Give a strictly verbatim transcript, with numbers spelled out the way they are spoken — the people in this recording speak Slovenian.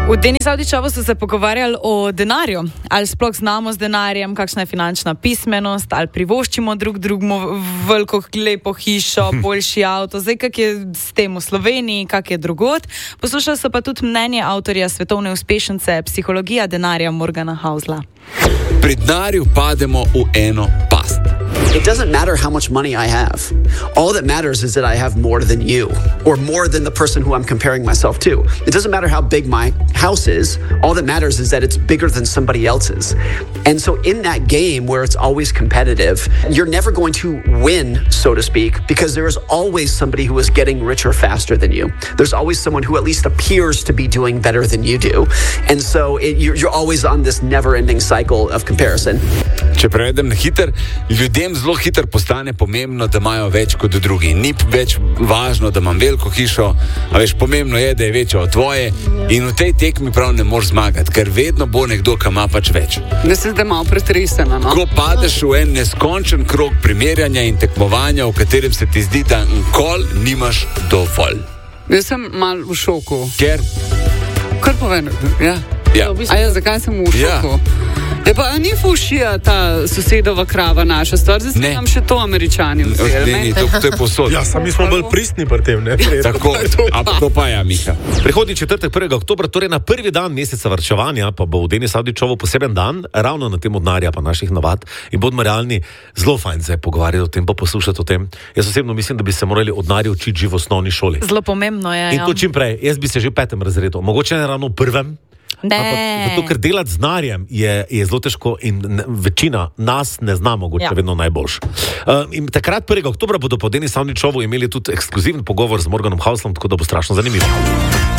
V Denis Avdićevu so se pogovarjali o denarju. Ali sploh znamo z denarjem, kakšna je finančna pismenost, ali privoščimo drug drugmu veliko lepo hišo, boljši avto. Zdaj, kak je s tem v Sloveniji, kak je drugod. Poslušali so pa tudi mnenje avtorja svetovne uspešnice Psihologija denarja Morgana Housela. Pri denarju pademo v eno past. It doesn't matter how much money I have. All that matters is that I have more than you, or more than the person who I'm comparing myself to. It doesn't matter how big my house is. All that matters is that it's bigger than somebody else's. And so in that game where it's always competitive, you're never going to win, so to speak, because there is always somebody who is getting richer faster than you. There's always someone who at least appears to be doing better than you do. And so it, you're, you're always on this never-ending cycle of comparison. Če prevedem na hiter, ljudem zelo hiter postane pomembno, da imajo več kot drugi. Ni več važno, da imam veliko hišo, a veš, pomembno je, da je večja od tvoje in v tej tekmi prav ne moreš zmagati, ker vedno bo nekdo, ki ima pač več. Da se zdaj malo pretresena, no? Ko padeš v en neskončen krog primerjanja in tekmovanja, v katerem se ti zdi, da nikoli nimaš dovolj. Jaz sem mal v šoku. Ker? Kar povem, ja. Ja. A ja, zakaj sem v šoku? Ja. Je pa ni fušija ta sosedova krava naša stvar, zdaj se nam še to Američani vzeli. Ne, ne, to, to je posod. Ja, sami smo bolj pristni pri tem, ne? Tako, a to pa ja, Miha. Prihodnji četrtek prvega oktobra, torej na prvi dan meseca varčevanja, pa bo v Denis Avdićevu poseben dan, ravno na temo denarja pa naših navad in bodimo realni, zelo fajn se pogovarjati o tem, pa poslušati o tem. Jaz osebno mislim, da bi se morali od denarja učiti že v osnovni šoli. Zelo pomembno je, in to čim prej. Jaz bi se že v petem razredu, mogoče ne ravno v prvem. Ne. Ampak zato, ker delati z denarjem je, je zelo težko in ne, večina nas ne zna mogoče ja. vedno najboljš. Uh, in takrat prvega oktobra bodo po Denis Avdićevu imeli tudi ekskluziven pogovor z Morganom Houselom, tako da bo strašno zanimivo.